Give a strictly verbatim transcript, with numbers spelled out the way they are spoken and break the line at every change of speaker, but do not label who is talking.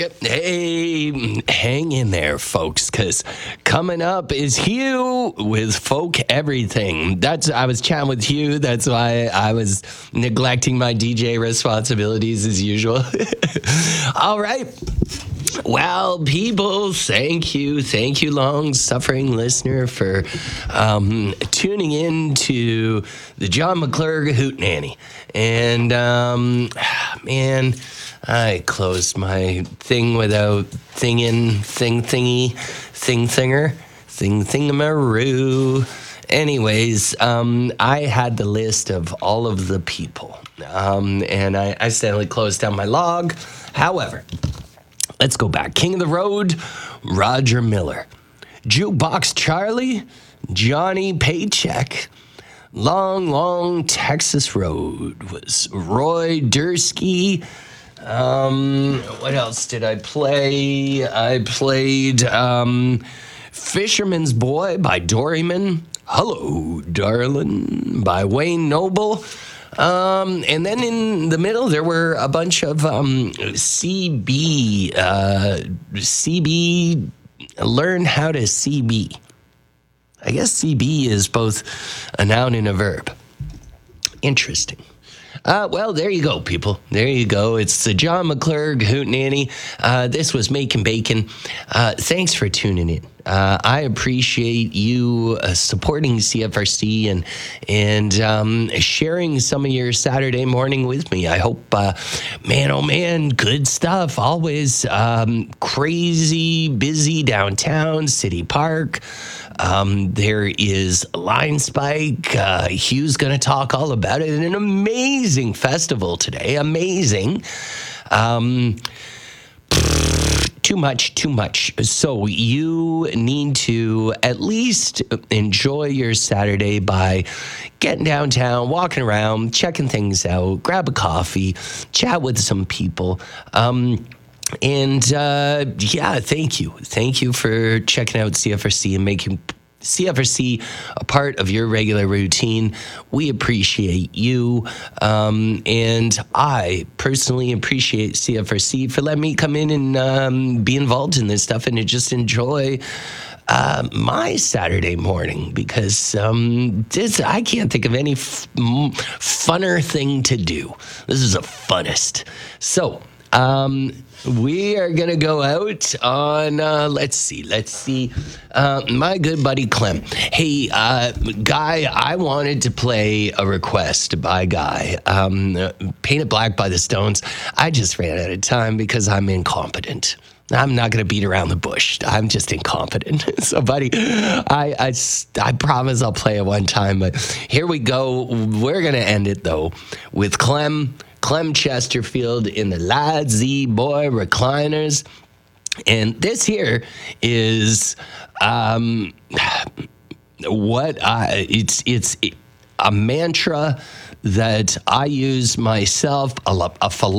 Yep. Hey, hang in there, folks, because coming up is Hugh with Folk Everything. That's I was chatting with Hugh. That's why I was neglecting my D J responsibilities as usual. All right. Well, people, thank you. Thank you, long-suffering listener, for um, tuning in to the John McClurg Hootenanny. And, um, man, I closed my thing without thingin', thing thingy, thing thinger, thing thingamaroo. Anyways, um, I had the list of all of the people, um, and I accidentally closed down my log. However, let's go back. King of the Road, Roger Miller. Jukebox Charlie, Johnny Paycheck. Long, Long Texas Road was Roy Dursky. Um, what else did I play? I played um, Fisherman's Boy by Doryman. Hello, Darlin' by Wayne Noble. Um, and then in the middle, there were a bunch of um, C B, uh, C B, learn how to C B. I guess C B is both a noun and a verb. Interesting. Uh, well, there you go, people. There you go. It's the John McClurg Hootenanny. Uh, this was Making Bacon. Uh, thanks for tuning in. Uh, I appreciate you uh, supporting C F R C and and um, sharing some of your Saturday morning with me. I hope, uh, man, oh man, good stuff. Always um, crazy busy downtown, City Park. Um, there is Line Spike. Uh, Hugh's going to talk all about it. An amazing festival today. Amazing. Um, too much, too much. So you need to at least enjoy your Saturday by getting downtown, walking around, checking things out, grab a coffee, chat with some people. Um, And, uh, yeah, thank you. Thank you for checking out C F R C and making C F R C a part of your regular routine. We appreciate you. Um, and I personally appreciate C F R C for letting me come in and um, be involved in this stuff and to just enjoy uh, my Saturday morning, because um, this, I can't think of any f- m- funner thing to do. This is the funnest. So, um, we are going to go out on, uh, let's see, let's see, uh, my good buddy Clem. Hey, uh, Guy, I wanted to play a request by Guy, um, Painted Black by the Stones. I just ran out of time because I'm incompetent. I'm not going to beat around the bush. I'm just incompetent. So, buddy, I, I, I promise I'll play it one time. But here we go. We're going to end it, though, with Clem. Clem Chesterfield in the La-Z Boy recliners. And this here is um, what I, it's, it's a mantra that I use myself, a, a